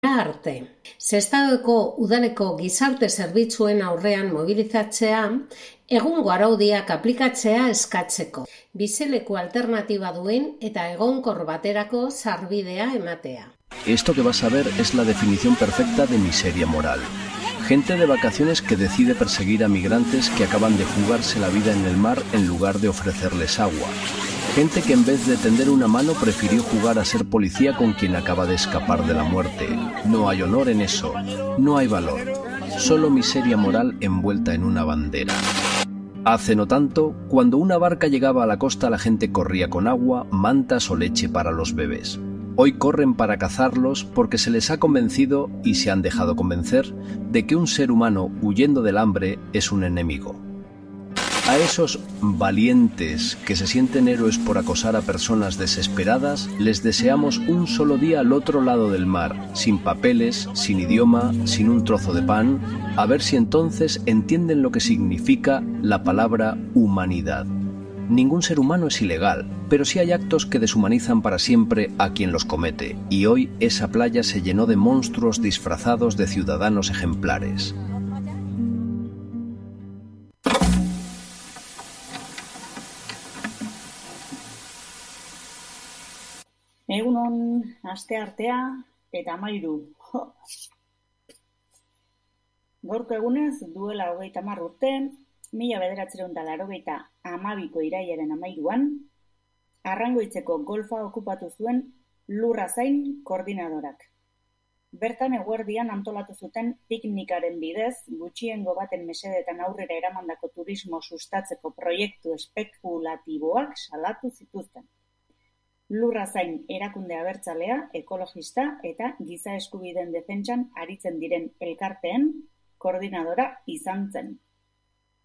arte. Sestaoko udaleko gizarte zerbitzuen aurrean mobilizatzea, egungo araudiak aplikatzea eskatzeko. Bizileku alternatiba duen eta egonkor baterako sarbidea ematea. Esto que vas a ver es la definición perfecta de miseria moral. Gente de vacaciones que decide perseguir a migrantes que acaban de jugarse la vida en el mar en lugar de ofrecerles agua. Gente que en vez de tender una mano prefirió jugar a ser policía con quien acaba de escapar de la muerte. No hay honor en eso, no hay valor. Solo miseria moral envuelta en una bandera. Hace no tanto, cuando una barca llegaba a la costa, la gente corría con agua, mantas o leche para los bebés. Hoy corren para cazarlos porque se les ha convencido, y se han dejado convencer, de que un ser humano huyendo del hambre es un enemigo. A esos valientes que se sienten héroes por acosar a personas desesperadas, les deseamos un solo día al otro lado del mar, sin papeles, sin idioma, sin un trozo de pan, a ver si entonces entienden lo que significa la palabra humanidad. Ningún ser humano es ilegal, pero sí hay actos que deshumanizan para siempre a quien los comete, y hoy esa playa se llenó de monstruos disfrazados de ciudadanos ejemplares. Egunon, asteartea eta 13. Gaurko egunez, duela 30 urte, 1982ko irailaren 13an, Arrangoitzeko golfa okupatu zuen Lurrazain koordinadorak. Bertan eguerdian antolatu zuten piknikaren bidez, gutxiengo baten mesedetan aurrera eramandako turismo sustatzeko proiektu espekulatiboak salatu zituzten. Lurrazain erakunde abertzalea, ekologista eta giza eskubideen defentsan aritzen diren elkarteen koordinadora izan zen.